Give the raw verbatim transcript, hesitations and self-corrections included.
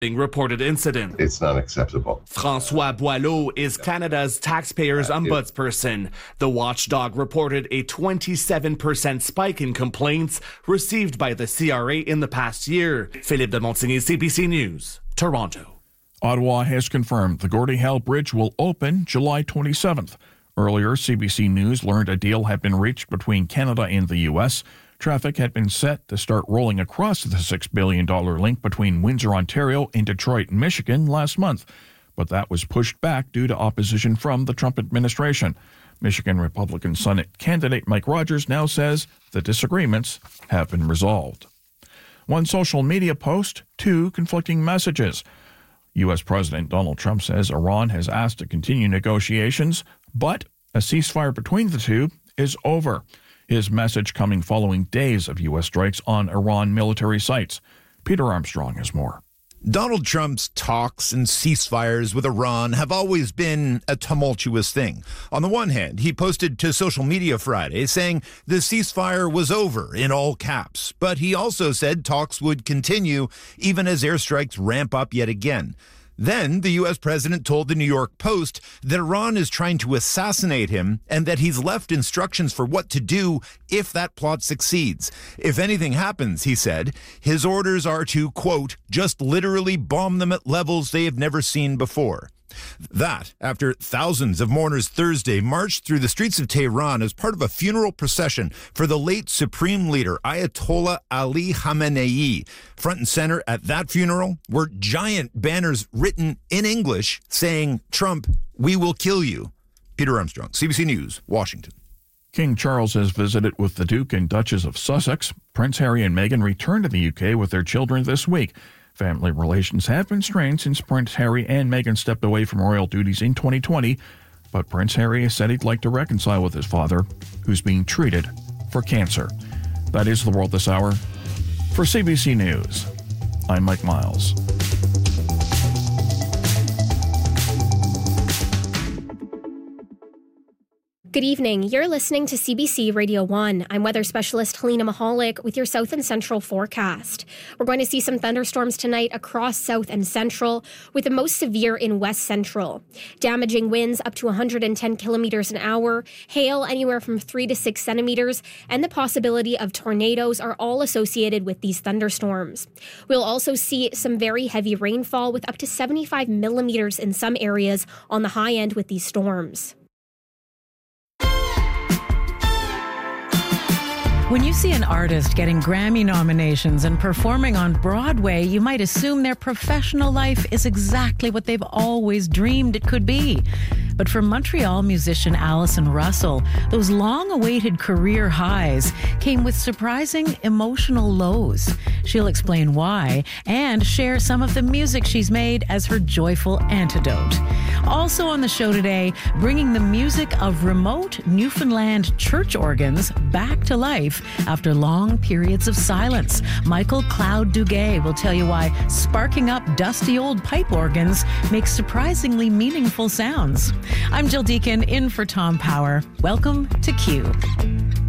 reported incident. It's not acceptable. François Boileau is Canada's taxpayers' ombudsperson. The watchdog reported a twenty-seven percent spike in complaints received by the C R A in the past year. Philippe de Montigny, C B C News, Toronto. Ottawa has confirmed the Gordie Howe Bridge will open July twenty-seventh. Earlier, C B C News learned a deal had been reached between Canada and the U S. Traffic had been set to start rolling across the six billion dollars link between Windsor, Ontario and Detroit, Michigan last month, but that was pushed back due to opposition from the Trump administration. Michigan Republican Senate candidate Mike Rogers now says the disagreements have been resolved. One social media post, two conflicting messages. U S. President Donald Trump says Iran has asked to continue negotiations, but a ceasefire between the two is over. His message coming following days of U S strikes on Iran military sites. Peter Armstrong has more. Donald Trump's talks and ceasefires with Iran have always been a tumultuous thing. On the one hand, he posted to social media Friday saying the ceasefire was over in all caps, but he also said talks would continue even as airstrikes ramp up yet again. Then the U S president told the New York Post that Iran is trying to assassinate him and that he's left instructions for what to do if that plot succeeds. If anything happens, he said, his orders are to, quote, just literally bomb them at levels they have never seen before. That, after thousands of mourners Thursday marched through the streets of Tehran as part of a funeral procession for the late Supreme Leader Ayatollah Ali Khamenei. Front and center at that funeral were giant banners written in English saying, Trump, we will kill you. Peter Armstrong, C B C News, Washington. King Charles has visited with the Duke and Duchess of Sussex. Prince Harry and Meghan returned to the U K with their children this week. Family relations have been strained since Prince Harry and Meghan stepped away from royal duties in twenty twenty, but Prince Harry has said he'd like to reconcile with his father, who's being treated for cancer. That is the world this hour. For C B C News, I'm Mike Miles. Good evening. You're listening to C B C Radio one. I'm weather specialist Helena Mahalik with your south and central forecast. We're going to see some thunderstorms tonight across south and central, with the most severe in west central. Damaging winds up to one hundred ten kilometers an hour, hail anywhere from three to six centimeters, and the possibility of tornadoes are all associated with these thunderstorms. We'll also see some very heavy rainfall with up to seventy-five millimeters in some areas on the high end with these storms. When you see an artist getting Grammy nominations and performing on Broadway, you might assume their professional life is exactly what they've always dreamed it could be. But for Montreal musician Alison Russell, those long-awaited career highs came with surprising emotional lows. She'll explain why and share some of the music she's made as her joyful antidote. Also on the show today, bringing the music of remote Newfoundland church organs back to life after long periods of silence. Michael Cloud Duguay will tell you why sparking up dusty old pipe organs makes surprisingly meaningful sounds. I'm Jill Deacon in for Tom Power. Welcome to Q.